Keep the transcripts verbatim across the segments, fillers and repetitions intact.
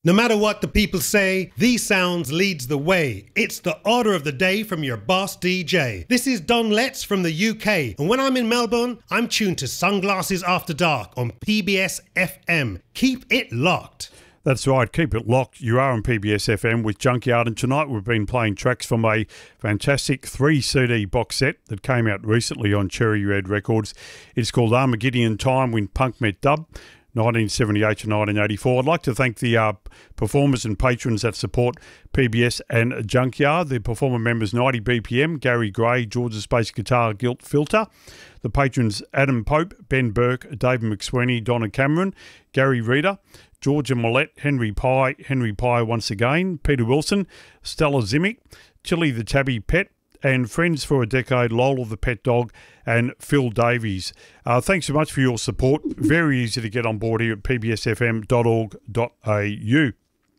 No matter what the people say, These Sounds leads the way. It's the order of the day from your boss D J. This is Don Letts from the U K, and when I'm in Melbourne, I'm tuned to Sunglasses After Dark on P B S F M. Keep it locked. That's right, keep it locked. You are on P B S F M with Junkyard, and tonight we've been playing tracks from a fantastic three C D box set that came out recently on Cherry Red Records. It's called Armageddon Time When Punk Met Dub, nineteen seventy-eight to nineteen eighty-four. I'd like to thank the uh, performers and patrons that support P B S and Junkyard. The performer members ninety B P M, Gary Gray, Georgia Space Guitar, Guilt Filter. The patrons Adam Pope, Ben Burke, David McSweeney, Donna Cameron, Gary Reeder, Georgia Millette, Henry Pye, Henry Pye once again, Peter Wilson, Stella Zimic, Chili the Tabby Pet, and friends for a decade, Lola the Pet Dog, and Phil Davies. Uh, thanks so much for your support. Very easy to get on board here at p b s f m dot org dot a u.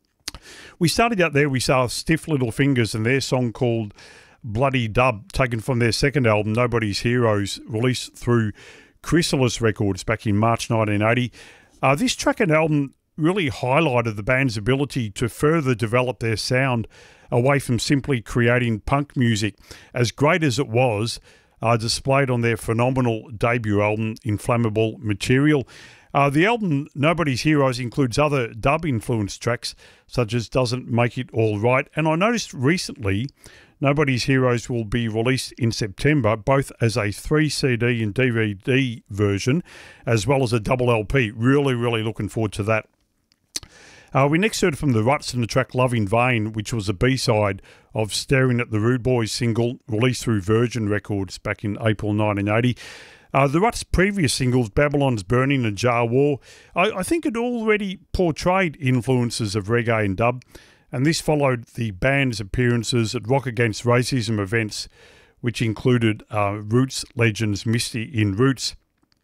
We started out there, we saw Stiff Little Fingers and their song called Bloody Dub, taken from their second album, Nobody's Heroes, released through Chrysalis Records back in March nineteen eighty. Uh, this track and album really highlighted the band's ability to further develop their sound away from simply creating punk music, as great as it was, uh, displayed on their phenomenal debut album, Inflammable Material. Uh, the album Nobody's Heroes includes other dub-influenced tracks, such as Doesn't Make It All Right, and I noticed recently Nobody's Heroes will be released in September, both as a three C D and D V D version, as well as a double L P. Really, really looking forward to that. Uh, we next heard from the Ruts in the track Love in Vain, which was a B-side of Staring at the Rude Boys single released through Virgin Records back in April nineteen eighty. Uh, the Ruts' previous singles, Babylon's Burning and Jar War, I, I think had already portrayed influences of reggae and dub, and this followed the band's appearances at Rock Against Racism events, which included uh, Roots legends Misty in Roots.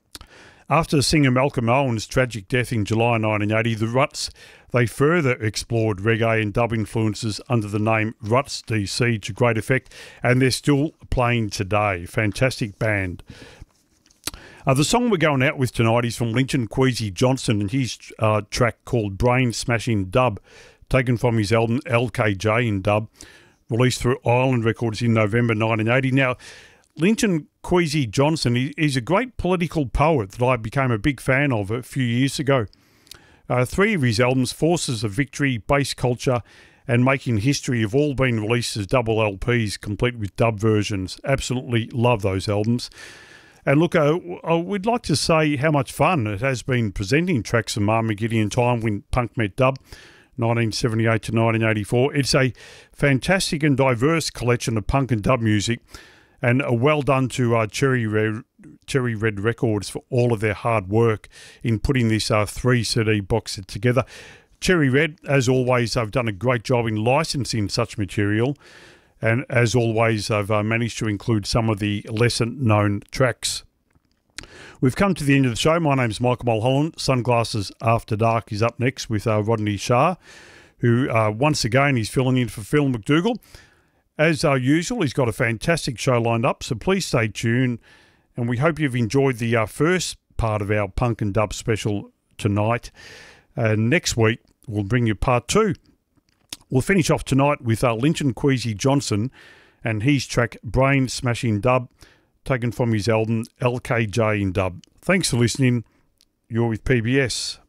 After singer Malcolm Owen's tragic death in July nineteen eighty, the Ruts, they further explored reggae and dub influences under the name Ruts D C to great effect, and they're still playing today. Fantastic band. Uh, the song we're going out with tonight is from Lynton Kwesi Johnson and his uh, track called Brain Smashing Dub, taken from his album L K J in dub, released through Island Records in November nineteen eighty. Now, Lynton Kwesi Johnson is a great political poet that I became a big fan of a few years ago. Uh, three of his albums, Forces of Victory, Bass Culture, and Making History, have all been released as double L Ps, complete with dub versions. Absolutely love those albums. And look, uh, we'd like to say how much fun it has been presenting tracks from Armageddon Time When Punk Met Dub, nineteen seventy-eight to nineteen eighty-four. It's a fantastic and diverse collection of punk and dub music, and a well done to uh, Cherry Red, Cherry Red Records for all of their hard work in putting this uh, three C D box set together. Cherry Red, as always, have done a great job in licensing such material, and as always, I've uh, managed to include some of the lesser-known tracks. We've come to the end of the show. My name's Michael Mulholland. Sunglasses After Dark is up next with uh, Rodney Shah, who uh, once again is filling in for Phil McDougall. As uh, usual, he's got a fantastic show lined up, so please stay tuned, and we hope you've enjoyed the uh, first part of our Punk and Dub special tonight. Uh, next week, we'll bring you part two. We'll finish off tonight with uh, Lynton Kwesi Johnson and his track Brain Smashing Dub, taken from his album L K J in dub. Thanks for listening. You're with P B S.